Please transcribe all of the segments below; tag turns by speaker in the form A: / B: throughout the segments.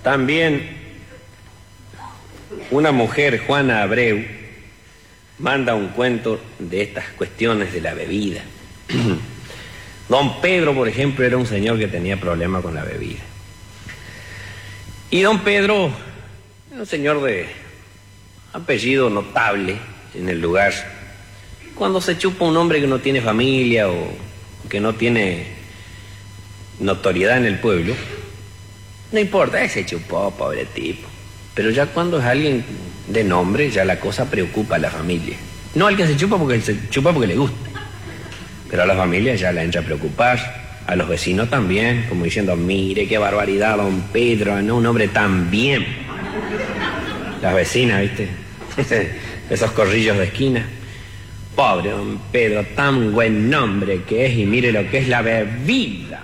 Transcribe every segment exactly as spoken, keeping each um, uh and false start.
A: También una mujer, Juana Abreu, manda un cuento de estas cuestiones de la bebida. Don Pedro, por ejemplo, era un señor que tenía problemas con la bebida. Y don Pedro era un señor de apellido notable en el lugar. Cuando se chupa un hombre que no tiene familia o que no tiene notoriedad en el pueblo, no importa, se chupó, pobre tipo. Pero ya cuando es alguien de nombre, ya la cosa preocupa a la familia. No al que se chupa porque se chupa porque le gusta, pero a la familia ya la entra a preocupar, a los vecinos también, como diciendo, mire qué barbaridad, don Pedro, no un hombre tan bien. Las vecinas, ¿viste? Esos corrillos de esquina. Pobre don Pedro, tan buen nombre que es, y mire lo que es la bebida.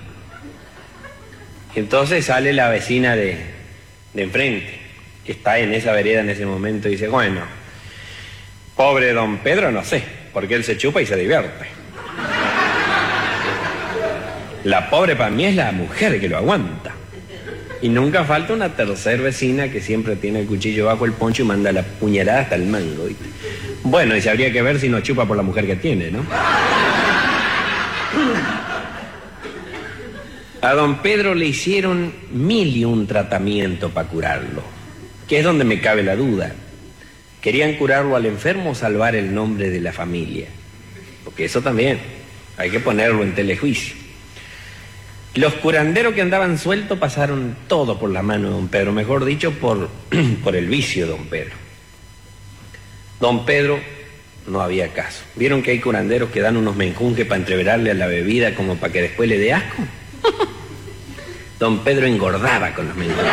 A: Y entonces sale la vecina de, de enfrente, que está en esa vereda en ese momento, y dice, bueno, pobre don Pedro no sé, porque él se chupa y se divierte. La pobre para mí es la mujer que lo aguanta. Y nunca falta una tercer vecina que siempre tiene el cuchillo bajo el poncho y manda la puñalada hasta el mango, ¿viste? Bueno, y se habría que ver si no chupa por la mujer que tiene, ¿no? A don Pedro le hicieron mil y un tratamiento para curarlo, que es donde me cabe la duda. ¿Querían curarlo al enfermo o salvar el nombre de la familia? Porque eso también hay que ponerlo en telejuicio. Los curanderos que andaban sueltos pasaron todo por la mano de don Pedro, mejor dicho, por, por el vicio de don Pedro. Don Pedro no había caso. ¿Vieron que hay curanderos que dan unos menjunjes para entreverarle a la bebida como para que después le dé asco? Don Pedro engordaba con los menjunjes.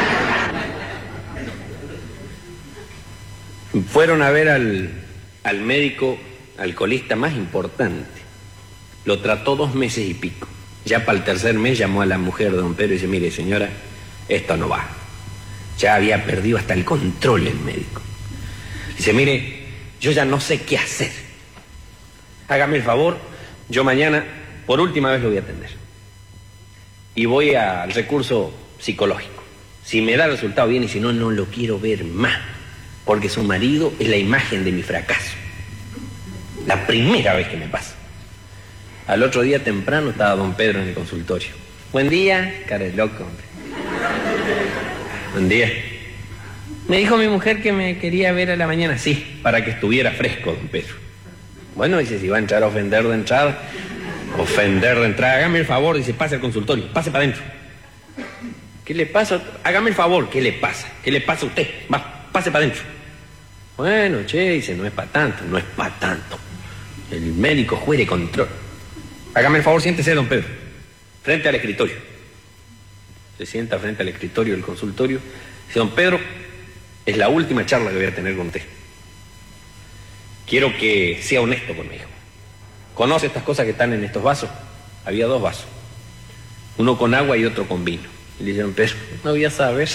A: Fueron a ver al, al médico alcoholista más importante. Lo trató dos meses y pico. Ya para el tercer mes llamó a la mujer de don Pedro y dice, mire señora, esto no va. Ya había perdido hasta el control el médico. Dice, mire, yo ya no sé qué hacer. Hágame el favor, yo mañana por última vez lo voy a atender. Y voy al recurso psicológico. Si me da resultado bien y si no, no lo quiero ver más. Porque su marido es la imagen de mi fracaso. La primera vez que me pasa. Al otro día temprano estaba don Pedro en el consultorio. Buen día, cara de loco, hombre. Buen día. Me dijo mi mujer que me quería ver a la mañana, sí, para que estuviera fresco, don Pedro. Bueno, dice, si va a entrar a ofender de entrada, ofender de entrada, hágame el favor, dice, pase al consultorio, pase para adentro. ¿Qué le pasa? Hágame el favor, ¿qué le pasa? ¿Qué le pasa a usted? Va, pase para adentro. Bueno, che, dice, no es para tanto, no es para tanto. El médico juere control. Hágame el favor, siéntese, don Pedro, frente al escritorio. Se sienta frente al escritorio del consultorio. Dice, don Pedro, es la última charla que voy a tener con usted. Quiero que sea honesto conmigo. ¿Conoce estas cosas que están en estos vasos? Había dos vasos. Uno con agua y otro con vino. Y le dijeron, Pedro, no voy a saber.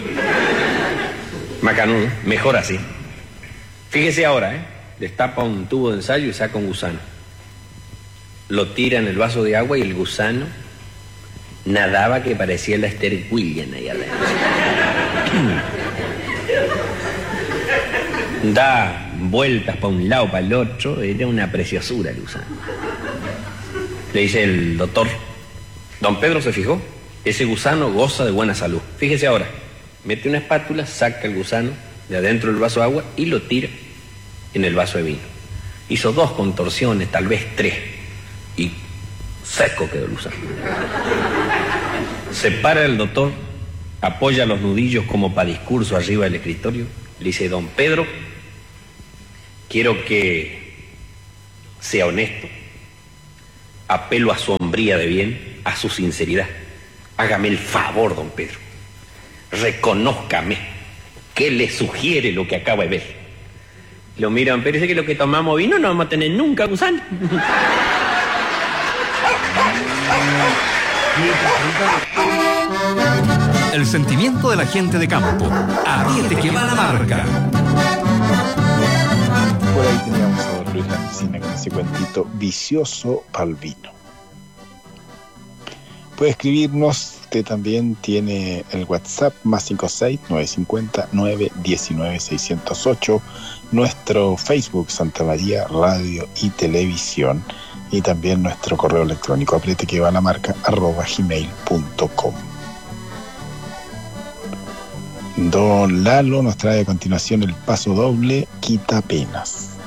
A: Macanudo, mejor así. Fíjese ahora, ¿eh? Destapa un tubo de ensayo y saca un gusano. Lo tira en el vaso de agua y el gusano nadaba que parecía la Esther William ahí adentro. Da vueltas para un lado, para el otro, era una preciosura el gusano. Le dice el doctor, don Pedro se fijó, ese gusano goza de buena salud. Fíjese ahora, mete una espátula, saca el gusano de adentro del vaso de agua y lo tira en el vaso de vino. Hizo dos contorsiones, tal vez tres. Y seco quedó el gusano. Se para el doctor, apoya los nudillos como para discurso arriba del escritorio, le dice, don Pedro, quiero que sea honesto, apelo a su hombría de bien, a su sinceridad. Hágame el favor, don Pedro, reconózcame, ¿qué le sugiere lo que acaba de ver? Lo mira don Pedro y dice que lo que tomamos vino no vamos a tener nunca gusano.
B: El sentimiento de la gente de campo. Apriete que va la marca.
C: Por ahí teníamos a don Luis Lancina con ese cuentito vicioso pa'l vino. Puede escribirnos Usted también tiene el WhatsApp más cinco seis nueve cinco cero nueve uno nueve seis cero ocho, nuestro Facebook Santa María Radio y Televisión, y también nuestro correo electrónico apriete que va la marca arroba gmail punto com. Don Lalo nos trae a continuación el paso doble Quita Penas.